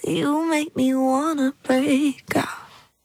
You make me wanna break up.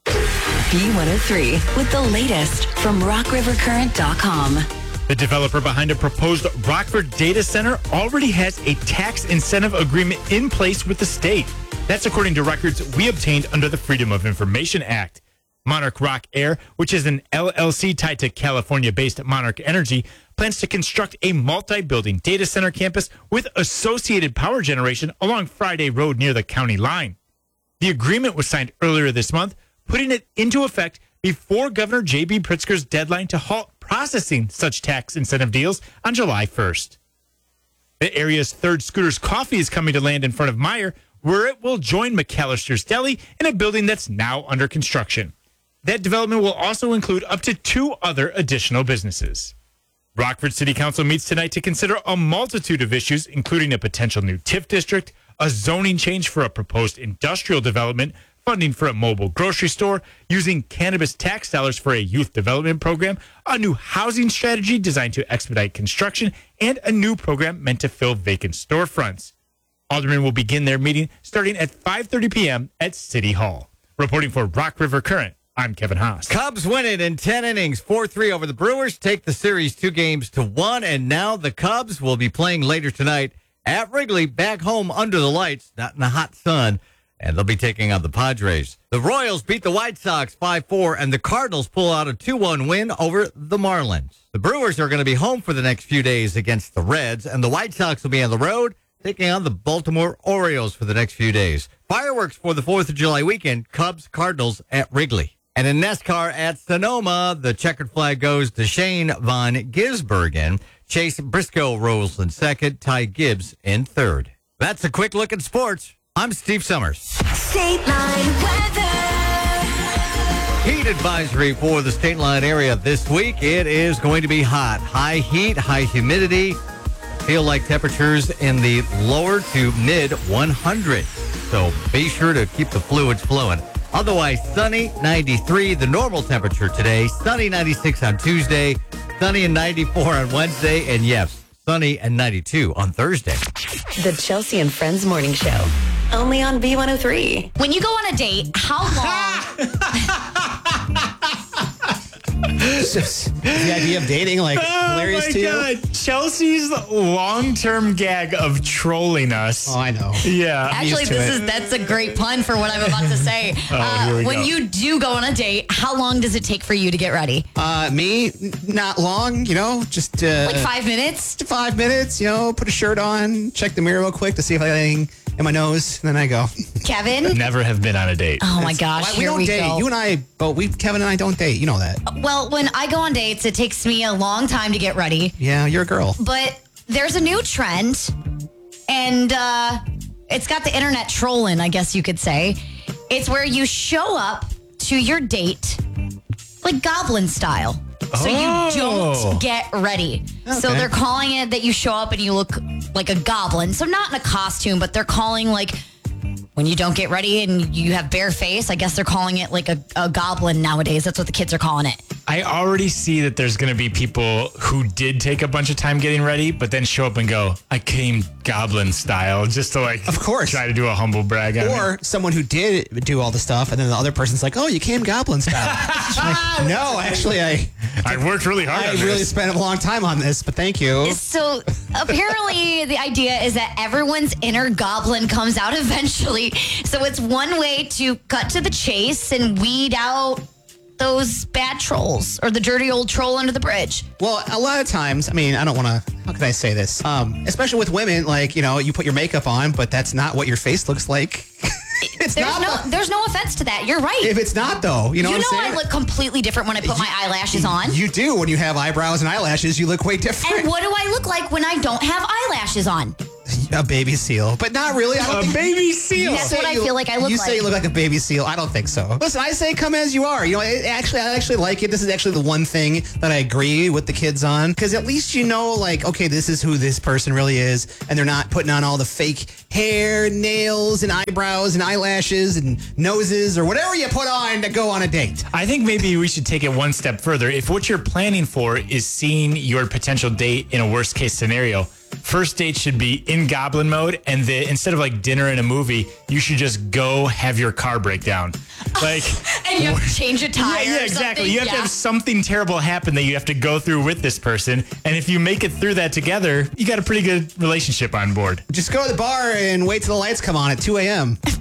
B103 with the latest from RockRiverCurrent.com. The developer behind a proposed Rockford data center already has a tax incentive agreement in place with the state. That's according to records we obtained under the Freedom of Information Act. Monarch Rock Air, which is an LLC tied to California-based Monarch Energy, plans to construct a multi-building data center campus with associated power generation along Friday Road near the county line. The agreement was signed earlier this month, putting it into effect before Governor J.B. Pritzker's deadline to halt processing such tax incentive deals on July 1st. The area's third Scooters Coffee is coming to land in front of Meijer, where it will join McAllister's Deli in a building that's now under construction. That development will also include up to 2 other additional businesses. Rockford City Council meets tonight to consider a multitude of issues, including a potential new TIF district, a zoning change for a proposed industrial development, funding for a mobile grocery store, using cannabis tax dollars for a youth development program, a new housing strategy designed to expedite construction, and a new program meant to fill vacant storefronts. Aldermen will begin their meeting starting at 5:30 p.m. at City Hall. Reporting for Rock River Current, I'm Kevin Haas. Cubs win it in 10 innings, 4-3 over the Brewers, take the series 2-1, and now the Cubs will be playing later tonight at Wrigley, back home under the lights, not in the hot sun. And they'll be taking on the Padres. The Royals beat the White Sox 5-4, and the Cardinals pull out a 2-1 win over the Marlins. The Brewers are going to be home for the next few days against the Reds, and the White Sox will be on the road, taking on the Baltimore Orioles for the next few days. Fireworks for the 4th of July weekend, Cubs-Cardinals at Wrigley. And in NASCAR at Sonoma, the checkered flag goes to Shane Von Gisbergen. Chase Briscoe rolls in second, Ty Gibbs in third. That's a quick look at sports. I'm Steve Summers. State Line weather. Heat advisory for the State Line area this week. It is going to be hot. High heat, high humidity. Feel like temperatures in the lower to mid 100s. So be sure to keep the fluids flowing. Otherwise, sunny, 93, the normal temperature today. Sunny, 96 on Tuesday. Sunny and 94 on Wednesday. And yes, sunny and 92 on Thursday. The Chelsea and Friends Morning Show. Only on B103. When you go on a date, how long? The idea of dating, hilarious to you? Oh, my God. Chelsea's long-term gag of trolling us. Oh, I know. Yeah. Actually, that's a great pun for what I'm about to say. Here we when go. you do go on a date, how long does it take for you to get ready? Me, not long, just... Like 5 minutes? 5 minutes, put a shirt on, check the mirror real quick to see if I have anything in my nose, and then I go. Kevin? Never have been on a date. Oh, my gosh. We Here don't we date. go. You and I, Kevin and I don't date. You know that. Well, when I go on dates, it takes me a long time to get ready. Yeah, you're a girl. But there's a new trend, and it's got the internet trolling, I guess you could say. It's where you show up to your date like goblin style. So you don't get ready. So they're calling it that you show up and you look like a goblin. So not in a costume, but they're calling when you don't get ready and you have bare face, I guess they're calling it like a goblin nowadays. That's what the kids are calling it. I already see that there's going to be people who did take a bunch of time getting ready, but then show up and go, I came goblin style, just to of course, try to do a humble brag on or it. Someone who did do all the stuff, and then the other person's like, oh, you came goblin style. No, actually, I worked really hard on this. I really spent a long time on this, but thank you. So apparently the idea is that everyone's inner goblin comes out eventually. So it's one way to cut to the chase and weed out those bad trolls or the dirty old troll under the bridge. Well, a lot of times, I don't want to, how can I say this? Especially with women, you put your makeup on, but that's not what your face looks like. There's no offense to that. You're right. If it's not, though, you know what I'm saying? I look completely different when I put my eyelashes on. You do. When you have eyebrows and eyelashes, you look way different. And what do I look like when I don't have eyelashes on? A baby seal, but not really. I don't think baby seal. That's what I feel like I look like. You say you look like a baby seal. I don't think so. Listen, I say come as you are. I actually like it. This is actually the one thing that I agree with the kids on, because at least okay, this is who this person really is, and they're not putting on all the fake hair, nails, and eyebrows, and eyelashes, and noses, or whatever you put on to go on a date. I think maybe we should take it one step further. If what you're planning for is seeing your potential date in a worst case scenario, first date should be in goblin mode, and instead of like dinner and a movie, you should just go have your car break down. Like, And you have to change a tire. yeah, or exactly. something. You have to have something terrible happen that you have to go through with this person. And if you make it through that together, you got a pretty good relationship on board. Just go to the bar and wait till the lights come on at 2 a.m.